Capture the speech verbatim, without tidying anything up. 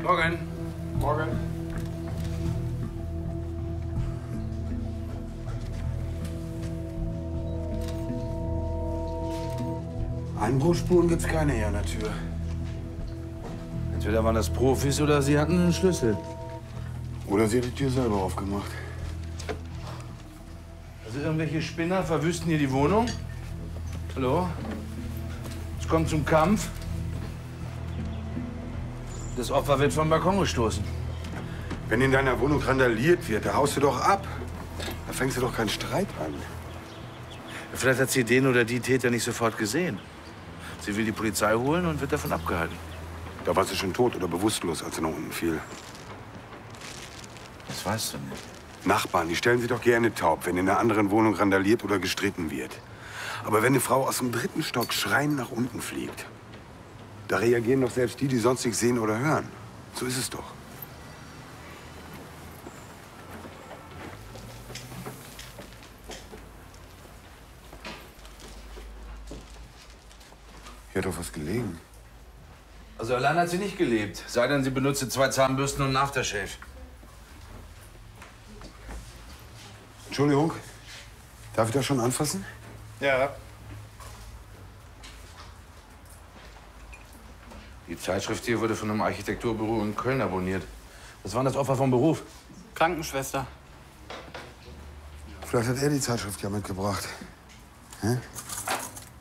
Morgen. Morgen. Einbruchsspuren gibt's keine hier an der Tür. Entweder waren das Profis oder sie hatten einen Schlüssel. Oder sie hat die Tür selber aufgemacht. Also irgendwelche Spinner verwüsten hier die Wohnung? Hallo? Es kommt zum Kampf. Das Opfer wird vom Balkon gestoßen. Wenn in deiner Wohnung randaliert wird, da haust du doch ab. Da fängst du doch keinen Streit an. Vielleicht hat sie den oder die Täter nicht sofort gesehen. Sie will die Polizei holen und wird davon abgehalten. Da war sie schon tot oder bewusstlos, als sie nach unten fiel. Das weißt du nicht. Nachbarn, die stellen sich doch gerne taub, wenn in einer anderen Wohnung randaliert oder gestritten wird. Aber wenn eine Frau aus dem dritten Stock schreiend nach unten fliegt, da reagieren doch selbst die, die sonst nichts sehen oder hören. So ist es doch. Hier hat doch was gelegen. Also allein hat sie nicht gelebt. Sei denn, sie benutzte zwei Zahnbürsten und einen Aftershave. Entschuldigung, darf ich das schon anfassen? Ja. Die Zeitschrift hier wurde von einem Architekturbüro in Köln abonniert. Was war das Opfer vom Beruf? Krankenschwester. Vielleicht hat er die Zeitschrift ja mitgebracht. Hä?